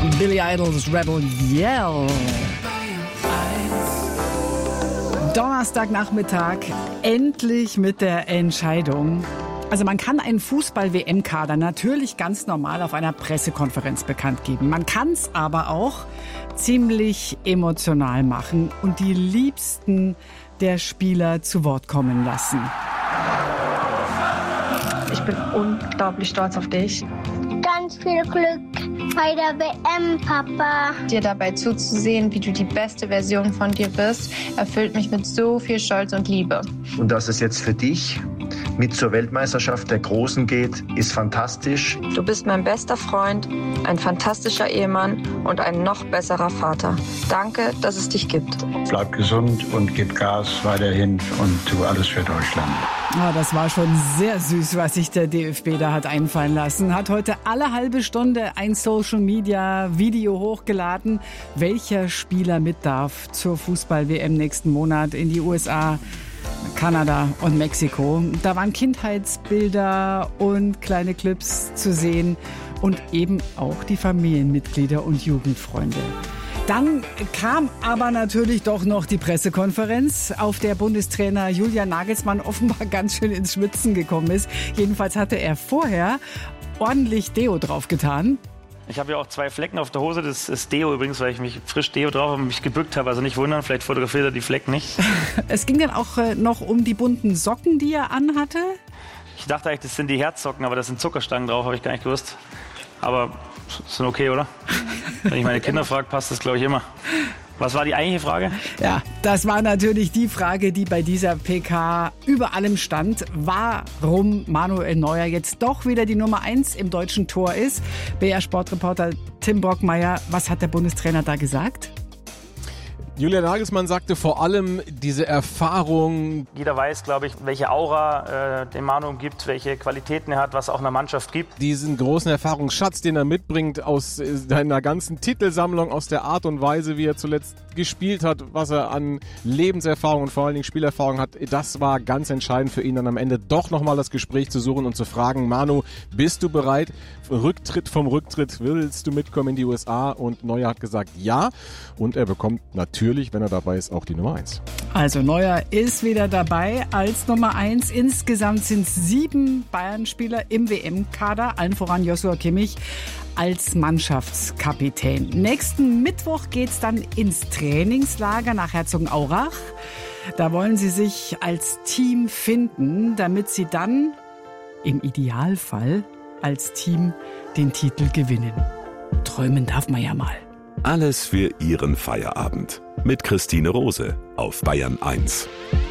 Billy Idol's Rebel Yell. Donnerstagnachmittag, endlich mit der Entscheidung. Also man kann einen Fußball-WM-Kader natürlich ganz normal auf einer Pressekonferenz bekannt geben. Man kann es aber auch ziemlich emotional machen und die Liebsten der Spieler zu Wort kommen lassen. Ich bin unglaublich stolz auf dich. Ganz viel Glück bei der WM, Papa. Dir dabei zuzusehen, wie du die beste Version von dir bist, erfüllt mich mit so viel Stolz und Liebe. Und dass es jetzt für dich mit zur Weltmeisterschaft der Großen geht, ist fantastisch. Du bist mein bester Freund, ein fantastischer Ehemann und ein noch besserer Vater. Danke, dass es dich gibt. Bleib gesund und gib Gas weiterhin und tu alles für Deutschland. Oh, das war schon sehr süß, was sich der DFB da hat einfallen lassen. Hat heute alle halbe Stunde ein Social-Media-Video hochgeladen, welcher Spieler mit darf zur Fußball-WM nächsten Monat in die USA, Kanada und Mexiko. Da waren Kindheitsbilder und kleine Clips zu sehen und eben auch die Familienmitglieder und Jugendfreunde. Dann kam aber natürlich doch noch die Pressekonferenz, auf der Bundestrainer Julian Nagelsmann offenbar ganz schön ins Schwitzen gekommen ist. Jedenfalls hatte er vorher ordentlich Deo draufgetan. Ich habe ja auch 2 Flecken auf der Hose. Das ist Deo übrigens, weil ich mich frisch Deo drauf habe und mich gebückt habe. Also nicht wundern, vielleicht fotografiert er die Flecken nicht. Es ging dann auch noch um die bunten Socken, die er anhatte. Ich dachte eigentlich, das sind die Herzsocken, aber da sind Zuckerstangen drauf, habe ich gar nicht gewusst. Aber sind okay, oder? Wenn ich meine Kinder frage, passt das, glaube ich, immer. Was war die eigentliche Frage? Ja, das war natürlich die Frage, die bei dieser PK über allem stand. Warum Manuel Neuer jetzt doch wieder die Nummer 1 im deutschen Tor ist. BR-Sportreporter Tim Brockmeier, was hat der Bundestrainer da gesagt? Julian Nagelsmann sagte vor allem diese Erfahrung. Jeder weiß, glaube ich, welche Aura den Manu gibt, welche Qualitäten er hat, was auch einer Mannschaft gibt. Diesen großen Erfahrungsschatz, den er mitbringt aus seiner ganzen Titelsammlung, aus der Art und Weise, wie er zuletzt gespielt hat, was er an Lebenserfahrung und vor allen Dingen Spielerfahrung hat, das war ganz entscheidend für ihn, dann am Ende doch nochmal das Gespräch zu suchen und zu fragen, Manu, bist du bereit? Rücktritt vom Rücktritt, willst du mitkommen in die USA? Und Neuer hat gesagt, ja. Und er bekommt natürlich, wenn er dabei ist, auch die Nummer 1. Also Neuer ist wieder dabei als Nummer 1. Insgesamt sind es 7 Bayern-Spieler im WM-Kader, allen voran Joshua Kimmich als Mannschaftskapitän. Nächsten Mittwoch geht's dann ins Trainingslager nach Herzogenaurach. Da wollen sie sich als Team finden, damit sie dann im Idealfall als Team den Titel gewinnen. Träumen darf man ja mal. Alles für Ihren Feierabend mit Christine Rose auf Bayern 1.